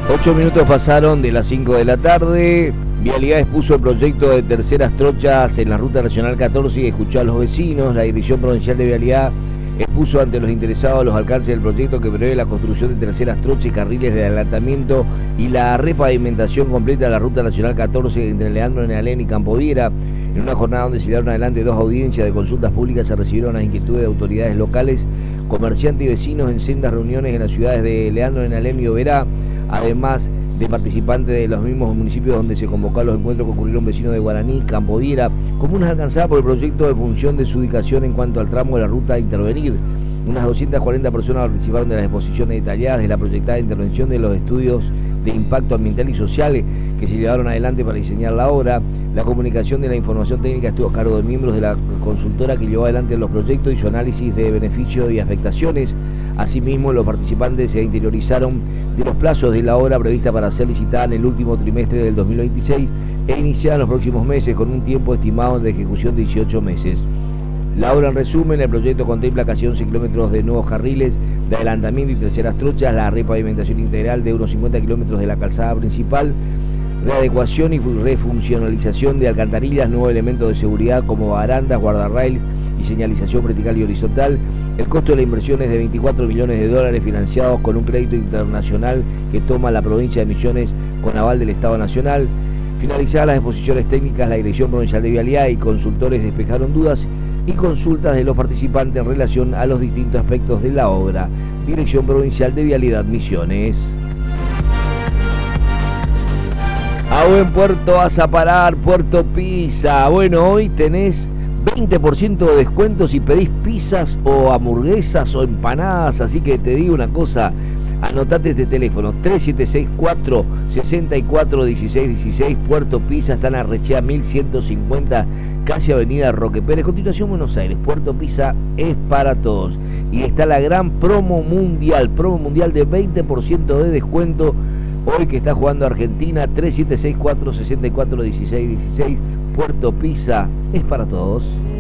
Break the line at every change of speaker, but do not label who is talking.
8 minutos pasaron de las 5 de la tarde. Vialidad expuso el proyecto de terceras trochas en la Ruta Nacional 14 y escuchó a los vecinos. La Dirección Provincial de Vialidad expuso ante los interesados los alcances del proyecto que prevé la construcción de terceras trochas y carriles de adelantamiento y la repavimentación completa de la Ruta Nacional 14 entre Leandro en Alén y Campoviera. En una jornada donde se llevaron adelante 2 audiencias de consultas públicas, se recibieron las inquietudes de autoridades locales, comerciantes y vecinos en sendas reuniones en las ciudades de Leandro en Alén y Oberá, además de participantes de los mismos municipios donde se convocó a los encuentros que ocurrieron vecinos de Guaraní, Campoviera, comunas alcanzadas por el proyecto de función de su ubicación en cuanto al tramo de la ruta a intervenir. Unas 240 personas participaron de las exposiciones detalladas de la proyectada intervención de los estudios de impacto ambiental y social que se llevaron adelante para diseñar la obra. La comunicación de la información técnica estuvo a cargo de miembros de la consultora que llevó adelante los proyectos y su análisis de beneficios y afectaciones. Asimismo, los participantes se interiorizaron de los plazos de la obra prevista para ser licitada en el último trimestre del 2026 e iniciada en los próximos meses con un tiempo estimado de ejecución de 18 meses. La obra, en resumen, el proyecto contempla casi 11 kilómetros de nuevos carriles de adelantamiento y terceras trochas, la repavimentación integral de unos 50 kilómetros de la calzada principal, readecuación y refuncionalización de alcantarillas, nuevos elementos de seguridad como barandas, guardarrails y señalización vertical y horizontal. El costo de la inversión es de 24 millones de dólares financiados con un crédito internacional que toma la provincia de Misiones con aval del Estado Nacional. Finalizadas las exposiciones técnicas, la Dirección Provincial de Vialidad y consultores despejaron dudas y consultas de los participantes en relación a los distintos aspectos de la obra. Dirección Provincial de Vialidad Misiones. A buen puerto vas a parar, Puerto Pizza. Bueno, hoy tenés 20% de descuento si pedís pizzas o hamburguesas o empanadas, así que te digo una cosa, anotate este teléfono, 3764-641616, Puerto Pizza, está en Arrechea 1150, casi Avenida Roque Pérez, continuación Buenos Aires. Puerto Pizza es para todos. Y está la gran promo mundial de 20% de descuento, hoy que está jugando Argentina, 3764-641616, Puerto Pizza es para todos.